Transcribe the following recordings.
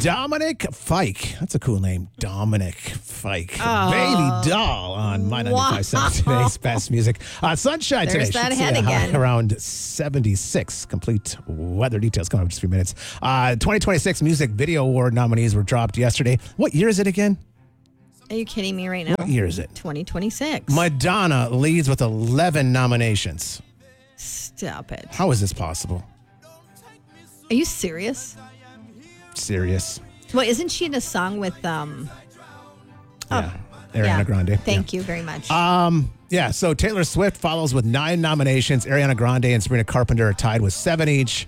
Dominic Fike. That's a cool name. Dominic Fike. Baby Doll on My 95.7 today's best music. Sunshine There's today. that Should see head a high again. around 76. Complete weather details coming up in just a few minutes. 2026 Music Video Award nominees were dropped yesterday. What year is it again? Are you kidding me right now? What year is it? 2026. Madonna leads with 11 nominations. Stop it. How is this possible? Are you serious? Serious. Well, isn't she in a song with Yeah. Ariana Grande. Thank you very much. Yeah, so Taylor Swift follows with 9 nominations. Ariana Grande and Sabrina Carpenter are tied with 7 each.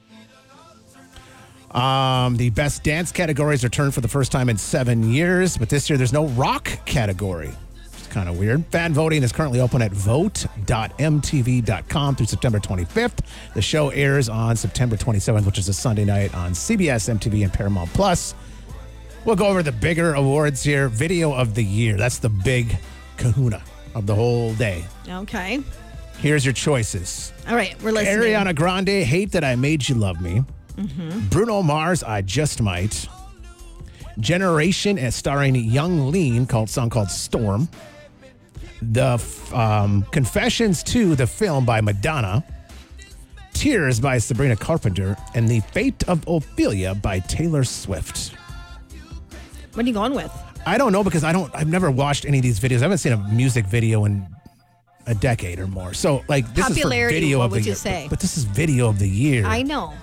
The best dance categories returned for the first time in 7 years, but this year there's no rock category. It's kind of weird. Fan voting is currently open at vote.mtv.com through September 25th. The show airs on September 27th, which is a Sunday night on CBS, MTV, and Paramount Plus. We'll go over the bigger awards here. Video of the year. That's the big kahuna of the whole day. Okay. Here's your choices. All right, we're listening. Ariana Grande, Hate That I Made You Love Me. Bruno Mars, I Just Might. Generation, starring Young Lean, song called Storm. The Confessions 2, the film by Madonna. Tears by Sabrina Carpenter. And The Fate of Ophelia by Taylor Swift. What are you going with? I don't know because I've never watched any of these videos. I haven't seen a music video in a decade or more. So like this Popularity, is for video what of the would you year. say? But this is video of the year. I know.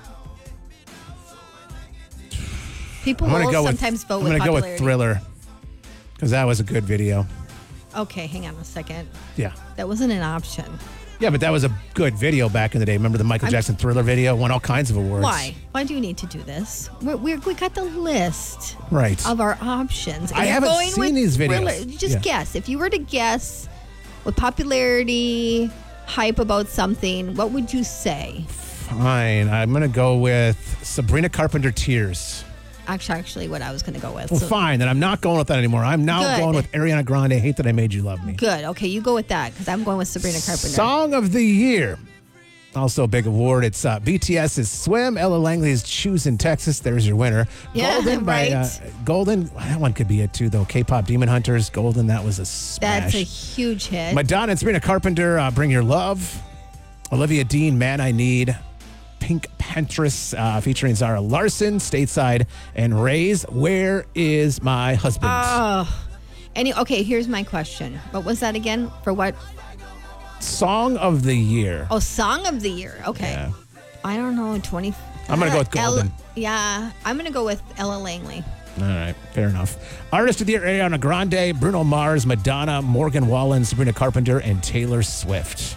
People I'm will gonna go sometimes vote I'm with gonna go popularity. with Thriller because that was a good video. Okay, hang on a second. Yeah. That wasn't an option. Yeah, but that was a good video back in the day. Remember the Michael Jackson Thriller video? Won all kinds of awards. Why? Why do you need to do this? We got the list Right. of our options. And I you're haven't going seen with these videos. Thriller. Just Yeah. guess. If you were to guess with popularity, hype about something, what would you say? Fine. I'm going to go with Sabrina Carpenter Tears. Actually, what I was going to go with. Well, So- fine. Then I'm not going with that anymore. I'm now Good. going with Ariana Grande, Hate That I Made You Love Me. Good. Okay, you go with that because I'm going with Sabrina Carpenter. Song of the Year. Also a big award. It's BTS's Swim, Ella Langley's Choose in Texas. There's your winner. Yeah, Golden by right. Golden. That one could be it too, though. K-pop Demon Hunters. Golden. That was a smash. That's a huge hit. Madonna and Sabrina Carpenter, Bring Your Love. Olivia Dean, Man I Need. Pink Panthers featuring Zara Larson, Stateside, and Ray's Where Is My Husband? Okay, here's my question. What was that again? For what? Song of the Year. Oh, Song of the Year. Okay. Yeah. I don't know. 20. I'm going to go with Golden. I'm going to go with Ella Langley. All right, fair enough. Artist of the Year, Ariana Grande, Bruno Mars, Madonna, Morgan Wallen, Sabrina Carpenter, and Taylor Swift.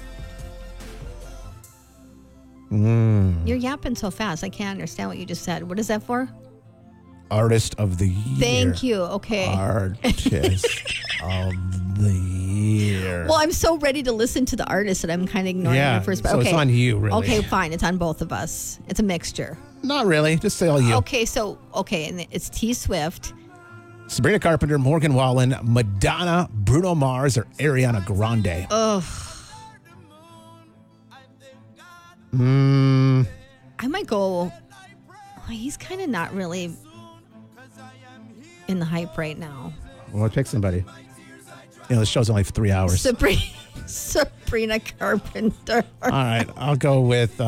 You're yapping so fast. I can't understand what you just said. What is that for? Artist of the Year. Thank you. Okay. Artist of the Year. Well, I'm so ready to listen to the artist that I'm kind of ignoring Yeah, the first. so it's on you, really. Okay, fine. It's on both of us. It's a mixture. Not really. Just say all you. And it's T Swift. Sabrina Carpenter, Morgan Wallen, Madonna, Bruno Mars, or Ariana Grande. Ugh. I might go. He's kind of not really in the hype right now. Well, pick somebody. The show's only for 3 hours. Sabrina Carpenter. All right, I'll go with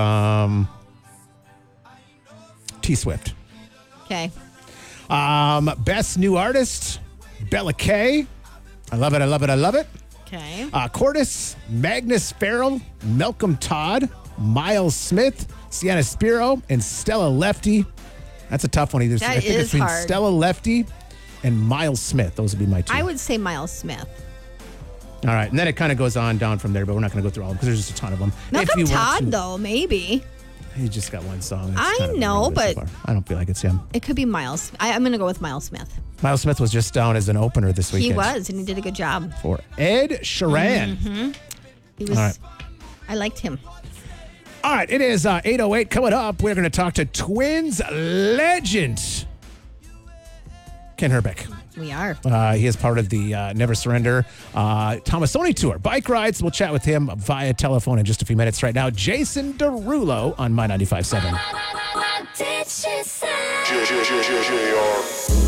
T Swift. Okay. Best New Artist, Bella K. I love it, I love it, I love it. Okay. Cordis, Magnus Farrell, Malcolm Todd, Miles Smith, Sienna Spiro, and Stella Lefty. That's a tough one. I think is between hard. Stella Lefty and Miles Smith. Those would be my two. I would say Miles Smith. All right, and then it kind of goes on down from there, but we're not going to go through all of them because there's just a ton of them. Malcolm Todd, though, maybe. He just got one song. It's I kind of know, irrelevant but so far. I don't feel like it's him. It could be Miles. I'm going to go with Miles Smith. Miles Smith was just down as an opener this weekend. He was, and he did a good job. For Ed Sheeran. He was. All right. I liked him. All right, it is 8:08. Coming up, we're going to talk to Twins legend Ken Herbeck. We are. He is part of the Never Surrender Tomasoni Tour. Bike rides. We'll chat with him via telephone in just a few minutes. Right now, Jason Derulo on My 95.7. What did she say? JR.